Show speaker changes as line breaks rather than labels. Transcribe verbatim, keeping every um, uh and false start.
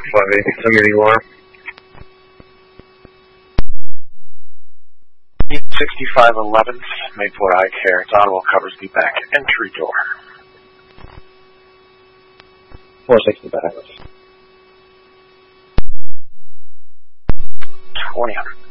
five eight, tell me the alarm.
sixty-five eleventh, Maplewood Eye Care. Donald covers the back entry door.
four sixty back.
twenty hundred.